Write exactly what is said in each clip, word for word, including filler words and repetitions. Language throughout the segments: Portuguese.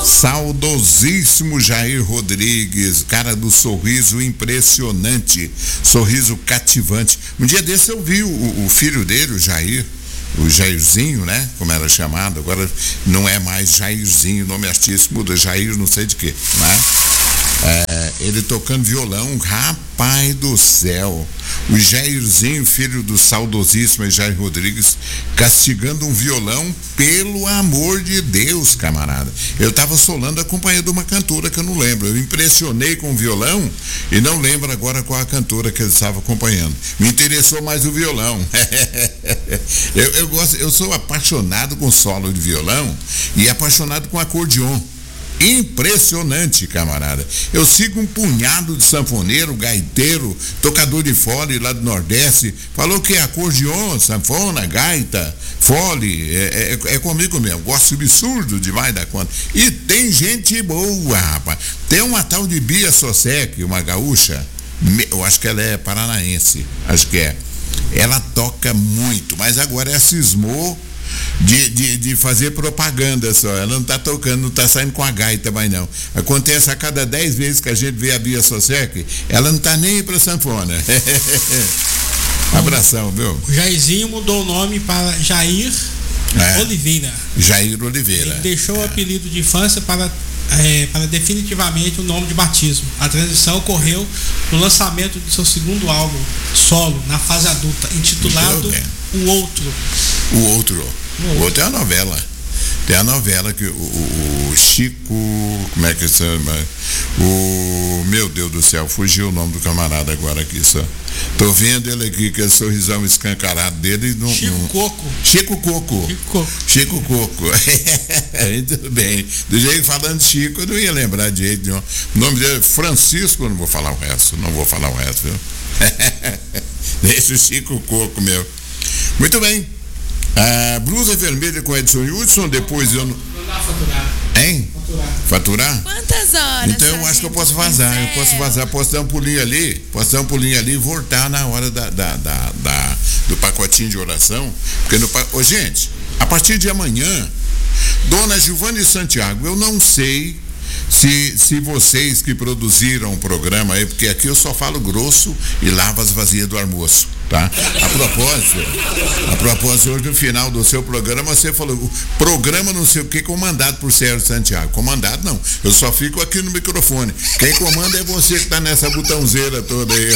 Saudosíssimo Jair Rodrigues, cara do sorriso impressionante, sorriso cativante. Um dia desse eu vi o, o filho dele, o Jair, o Jairzinho, né? Como era chamado, agora não é mais Jairzinho, nome artístico muda, Jair não sei de quê, né? É, ele tocando violão, rapaz do céu, o Jairzinho, filho do saudosíssimo Jair Rodrigues, castigando um violão, pelo amor de Deus, camarada. Eu estava solando a companhia de uma cantora que eu não lembro, eu impressionei com o violão e não lembro agora qual a cantora que ele estava acompanhando. Me interessou mais o violão. eu, eu, gosto, eu sou apaixonado com solo de violão e apaixonado com acordeon. Impressionante, camarada. Eu sigo um punhado de sanfoneiro, gaiteiro, tocador de fole lá do Nordeste. Falou que é acordeon, sanfona, gaita, fole, é, é, é comigo mesmo. Gosto absurdo demais da conta. E tem gente boa, rapaz. Tem uma tal de Bia Sosek, uma gaúcha. Eu acho que ela é paranaense, acho que é. Ela toca muito, mas agora ela cismou De, de, de fazer propaganda só. Ela não está tocando, não está saindo com a gaita mais não. Acontece a cada dez vezes que a gente vê a Bia Sosek, ela não está nem para sanfona. Abração, viu? O Jairzinho mudou o nome para Jair é. Oliveira. Jair Oliveira. Ele deixou é. o apelido de infância para, é, para definitivamente o nome de batismo. A transição ocorreu no lançamento de seu segundo álbum solo, na fase adulta, intitulado O Outro. O Outro. O Outro é a novela. Tem a novela que o, o, o Chico, como é que se chama? O, meu Deus do céu, fugiu o nome do camarada agora aqui só. Tô vendo ele aqui, que é o sorrisão escancarado dele. Não, Chico não... Coco. Chico Coco. Chico Coco. Chico Coco. Muito bem. Do jeito falando Chico, eu não ia lembrar de jeito nenhum. O nome dele é Francisco, eu não vou falar o resto, não vou falar o resto, viu? Deixa o Chico Coco, meu. Muito bem. A blusa vermelha com Edson Hudson, depois eu não. Faturar. Hein? Faturar. Faturar? Quantas horas? Então eu acho que eu posso vazar. Eu posso vazar, posso dar um pulinho ali, posso dar um pulinho ali e voltar na hora da, da, da, da do pacotinho de oração. Porque no. Ô, gente, a partir de amanhã, Dona Giovane Santiago, eu não sei. Se, se vocês que produziram o programa aí, porque aqui eu só falo grosso e lavo as vazias do almoço, tá? A propósito, a propósito, hoje no final do seu programa, você falou, programa não sei o que, comandado por Sérgio Santiago. Comandado não, eu só fico aqui no microfone. Quem comanda é você que tá nessa botãozeira toda aí.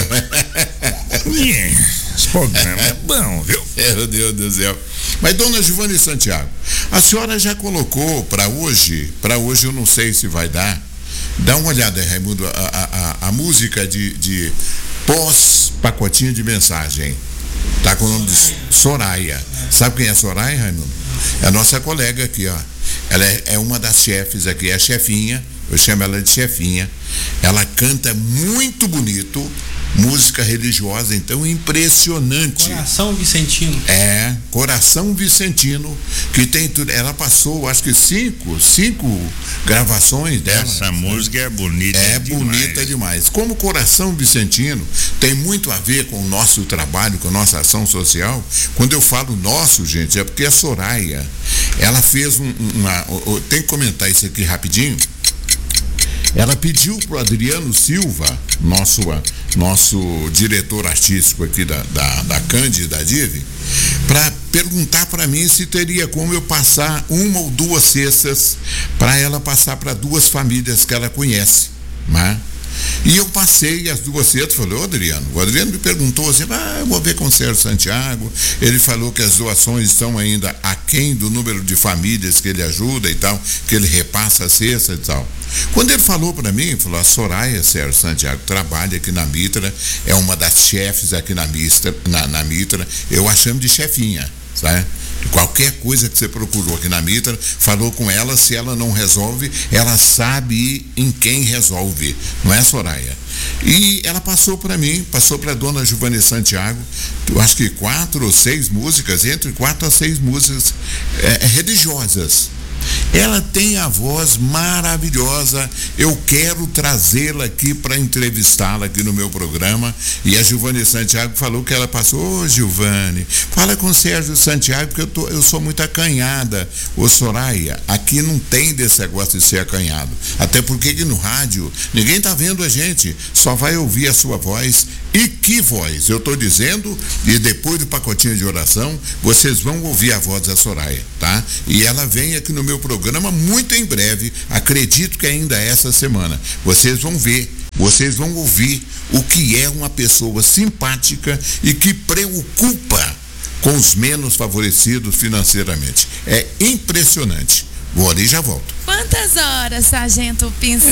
Esse programa é bom, viu? Meu Deus do céu. Mas, Dona Giovane Santiago, a senhora já colocou para hoje, para hoje eu não sei se vai dar, dá uma olhada aí, Raimundo, a, a, a, a música de, de pós-pacotinho de mensagem, tá com o nome de Soraya. Sabe quem é Soraya, Raimundo? É a nossa colega aqui, ó. Ela é, é uma das chefes aqui, é a chefinha, eu chamo ela de chefinha. Ela canta muito bonito, música religiosa, então impressionante. Coração Vicentino. É, Coração Vicentino, que tem tudo. Ela passou, acho que cinco, cinco gravações dela. Essa música é bonita. É demais. bonita demais. Como Coração Vicentino tem muito a ver com o nosso trabalho, com a nossa ação social. Quando eu falo nosso, gente, é porque a Soraya, ela fez um, uma. Tem que comentar isso aqui rapidinho. Ela pediu para o Adriano Silva, nosso, nosso diretor artístico aqui da, da, da Cândida, da Dive, para perguntar para mim se teria como eu passar uma ou duas cestas para ela passar para duas famílias que ela conhece, né? E eu passei as duas cestas, falei, ô Adriano, o Adriano me perguntou assim, ah, eu vou ver com o Sérgio Santiago, ele falou que as doações estão ainda aquém do número de famílias que ele ajuda e tal, que ele repassa a cesta e tal. Quando ele falou para mim, ele falou, a Soraya Sérgio Santiago trabalha aqui na Mitra, é uma das chefes aqui na, Mitra, na, na Mitra, eu a chamo de chefinha, sabe? Qualquer coisa que você procurou aqui na Mitra, falou com ela, se ela não resolve, ela sabe em quem resolve, não é, Soraya? E ela passou para mim, passou para a Dona Giovane Santiago, eu acho que quatro ou seis músicas, entre quatro a seis músicas é, religiosas, Ela tem a voz maravilhosa. Eu quero trazê-la aqui para entrevistá-la aqui no meu programa. E a Gilvane Santiago falou que ela passou. Ô, Gilvane, fala com o Sérgio Santiago, porque eu, tô, eu sou muito acanhada. Ô, Soraya, aqui não tem desse negócio de ser acanhado. Até porque aqui no rádio, ninguém tá vendo a gente. Só vai ouvir a sua voz. E que voz? Eu tô dizendo, e depois do pacotinho de oração, vocês vão ouvir a voz da Soraya, tá? E ela vem aqui no meu programa muito em breve, acredito que ainda essa semana. Vocês vão ver, vocês vão ouvir o que é uma pessoa simpática e que preocupa com os menos favorecidos financeiramente. É impressionante. Vou ali e já volto. Quantas horas, Sargento Pincel?